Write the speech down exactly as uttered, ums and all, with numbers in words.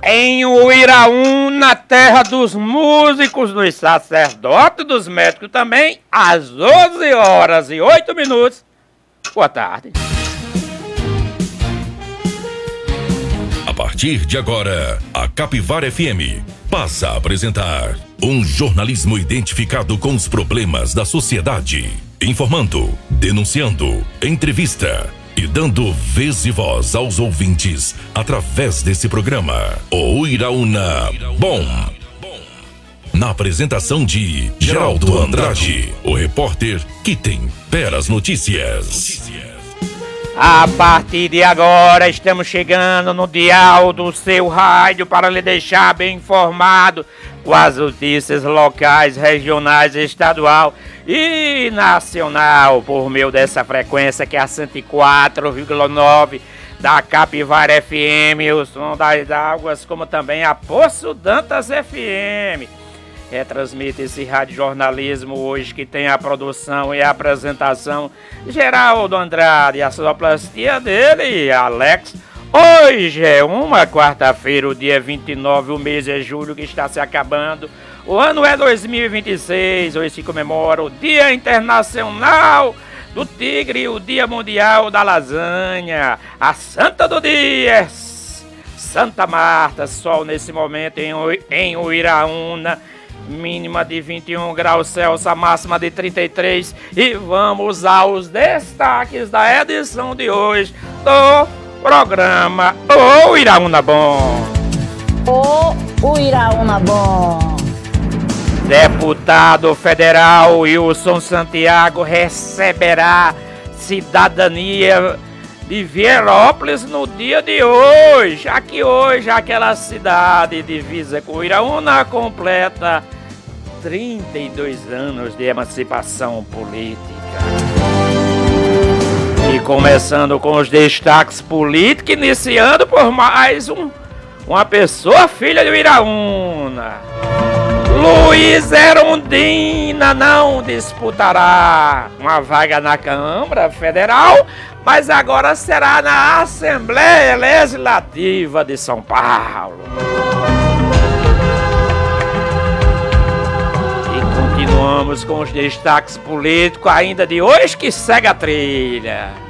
Em Uiraúna, terra dos músicos, dos sacerdotes, dos médicos também, às doze horas e oito minutos. Boa tarde. A partir de agora, a Capivara F M passa a apresentar um jornalismo identificado com os problemas da sociedade, informando, denunciando, entrevista e dando vez e voz aos ouvintes através desse programa. O Uiraúna Bom. Na apresentação de Geraldo Andrade, o repórter que tempera as notícias. A partir de agora, estamos chegando no dial do seu rádio para lhe deixar bem informado com as notícias locais, regionais, estadual e nacional, por meio dessa frequência que é a cento e quatro vírgula nove da Capivara F M, o som das águas, como também a Poço Dantas F M. Retransmite esse radiojornalismo hoje, que tem a produção e a apresentação Geraldo Andrade e a sonoplastia dele, Alex. Hoje é uma quarta-feira, o dia vinte e nove, o mês é julho, que está se acabando. O ano é dois mil e vinte e seis, hoje se comemora o Dia Internacional do Tigre e o Dia Mundial da Lasanha. A santa do dia, Santa Marta, sol nesse momento em, em Uiraúna. Mínima de vinte e um graus Celsius, a máxima de trinta e três. E vamos aos destaques da edição de hoje do programa O Uiraúna Bom. O Uiraúna Bom. Deputado federal Wilson Santiago receberá cidadania de Vieirópolis no dia de hoje. Aqui hoje, aquela cidade divisa com Uiraúna completa trinta e dois anos de emancipação política. E começando com os destaques políticos, iniciando por mais um, uma pessoa filha de Uiraúna. Luiz Erundina não disputará uma vaga na Câmara Federal, mas agora será na Assembleia Legislativa de São Paulo. E continuamos com os destaques políticos ainda de hoje, que segue a trilha.